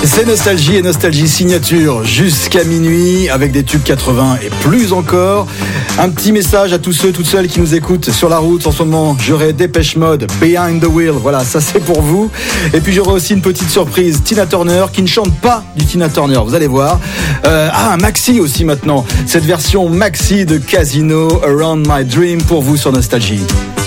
C'est Nostalgie et Nostalgie Signature jusqu'à minuit avec des tubes 80 et plus encore. Un petit message à tous ceux, toutes celles qui nous écoutent sur la route en ce moment. J'aurai Dépêche Mode, Behind the Wheel. Voilà, ça c'est pour vous. Et puis j'aurai aussi une petite surprise, Tina Turner qui ne chante pas du Tina Turner. Vous allez voir. Un maxi aussi maintenant. Cette version maxi de Casino, Around My Dream pour vous sur Nostalgie.